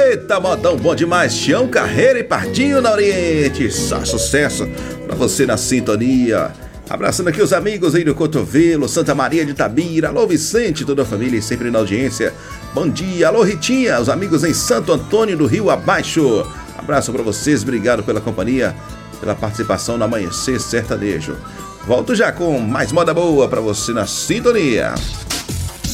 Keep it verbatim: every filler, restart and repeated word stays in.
Eita, modão bom demais, Tião Carreira e Pardinho na Oriente. Só sucesso pra você na sintonia. Abraçando aqui os amigos aí do Cotovelo, Santa Maria de Itabira. Alô Vicente, toda a família sempre na audiência. Bom dia, alô Ritinha, os amigos em Santo Antônio do Rio Abaixo. Abraço pra vocês, obrigado pela companhia, pela participação no Amanhecer Sertanejo. Volto já com mais moda boa pra você na sintonia.